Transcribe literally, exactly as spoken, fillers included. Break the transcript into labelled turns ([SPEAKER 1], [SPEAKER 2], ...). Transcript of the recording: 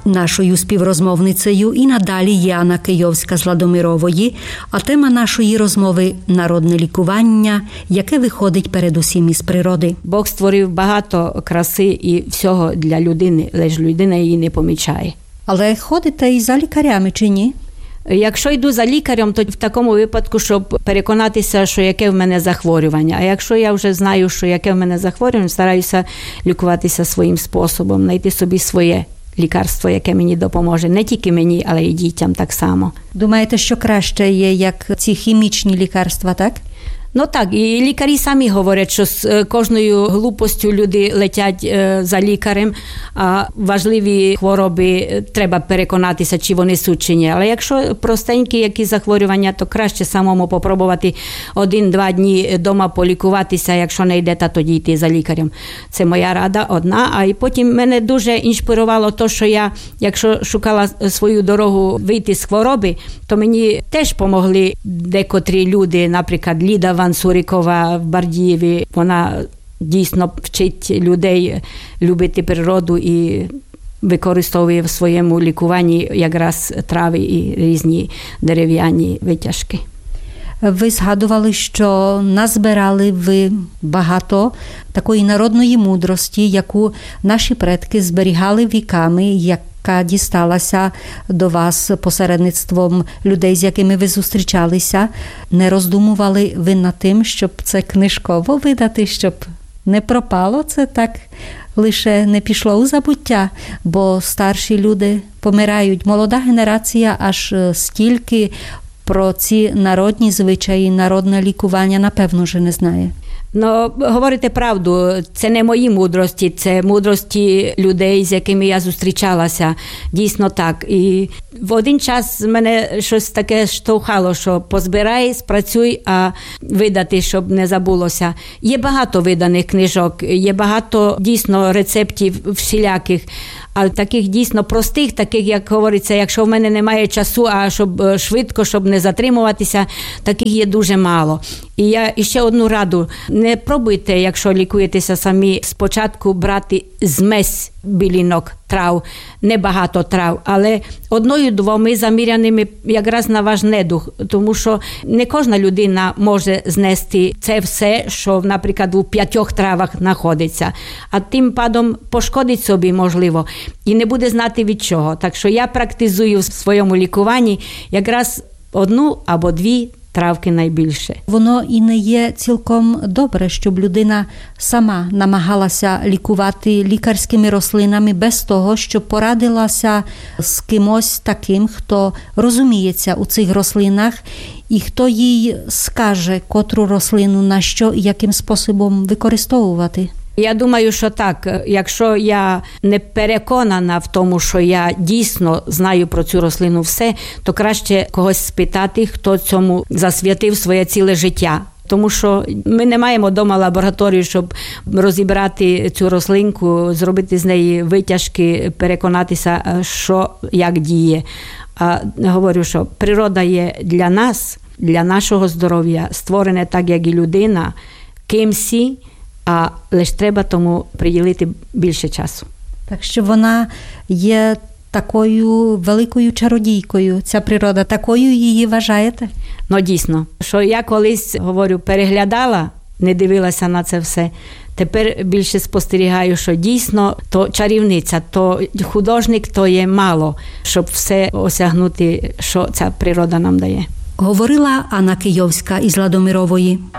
[SPEAKER 1] Нашою співрозмовницею і надалі є Анна Кийовська з Ладомирової, а тема нашої розмови – народне лікування, яке виходить передусім із природи.
[SPEAKER 2] Бог створив багато краси і всього для людини, лише людина її не помічає.
[SPEAKER 1] Але ходите і за лікарями, чи ні?
[SPEAKER 2] Якщо йду за лікарем, то в такому випадку, щоб переконатися, що яке в мене захворювання. А якщо я вже знаю, що яке в мене захворювання, стараюся лікуватися своїм способом, знайти собі своє лікарство, яке мені допоможе. Не тільки мені, але й дітям так само.
[SPEAKER 1] Думаєте, що краще є, як ці хімічні лікарства, так?
[SPEAKER 2] Ну так, і лікарі самі говорять, що з кожною глупостю люди летять за лікарем, а важливі хвороби треба переконатися, чи вони суть, чи ні. Але якщо простенькі якісь захворювання, то краще самому попробувати один-два дні вдома полікуватися, якщо не йде, то тоді йти за лікарем. Це моя рада одна. А і потім мене дуже інспірувало те, що я, якщо шукала свою дорогу вийти з хвороби, то мені теж помогли декотрі люди, наприклад, Ліда Ван-Сурікова в Бардієві. Вона дійсно вчить людей любити природу і використовує в своєму лікуванні якраз трави і різні дерев'яні витяжки.
[SPEAKER 1] Ви згадували, що назбирали ви багато такої народної мудрості, яку наші предки зберігали віками, яка дісталася до вас посередництвом людей, з якими ви зустрічалися. Не роздумували ви над тим, щоб це книжково видати, щоб не пропало це так, лише не пішло у забуття, бо старші люди помирають. Молода генерація аж стільки про ці народні звичаї, народне лікування, напевно, вже не знає.
[SPEAKER 2] Ну, говорите правду, це не мої мудрості, це мудрості людей, з якими я зустрічалася. Дійсно так. І в один час мене щось таке штовхало, що позбирай, спрацюй, а видати, щоб не забулося. Є багато виданих книжок, є багато дійсно рецептів всіляких, а таких дійсно простих, таких, як говориться, якщо в мене немає часу, а щоб швидко, щоб не затримуватися, таких є дуже мало. І я ще одну раду. Не пробуйте, якщо лікуєтеся самі, спочатку брати змесь білінок, трав, небагато трав, але одною-двома заміряними якраз на ваш недух, тому що не кожна людина може знести це все, що, наприклад, у п'ятьох травах знаходиться, а тим падом пошкодить собі, можливо, і не буде знати від чого. Так що я практизую в своєму лікуванні якраз одну або дві травки найбільше.
[SPEAKER 1] Воно і не є цілком добре, щоб людина сама намагалася лікувати лікарськими рослинами без того, щоб порадилася з кимось таким, хто розуміється у цих рослинах і хто їй скаже, котру рослину на що і яким способом використовувати.
[SPEAKER 2] Я думаю, що так. Якщо я не переконана в тому, що я дійсно знаю про цю рослину все, то краще когось спитати, хто цьому засвятив своє ціле життя. Тому що ми не маємо вдома лабораторію, щоб розібрати цю рослинку, зробити з неї витяжки, переконатися, що як діє. А говорю, що природа є для нас, для нашого здоров'я, створене так, як і людина, кимсі, а лише треба тому приділити більше часу.
[SPEAKER 1] Так що вона є такою великою чародійкою, ця природа, такою її вважаєте?
[SPEAKER 2] Ну, дійсно. Що я колись, говорю, переглядала, не дивилася на це все. Тепер більше спостерігаю, що дійсно то чарівниця, то художник, то є мало, щоб все осягнути, що ця природа нам дає.
[SPEAKER 1] Говорила Анна Кийовська із Ладомирової.